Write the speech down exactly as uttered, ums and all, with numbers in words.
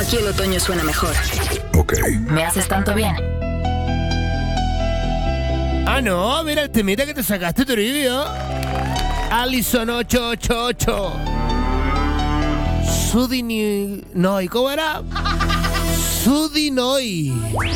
Aquí el otoño suena mejor. Ok. Me haces tanto bien. Ah, no, mira el temita que te sacaste, Toribio. Allison ocho ocho ocho. Sudini... No, ¿y cómo era? Sudinoy.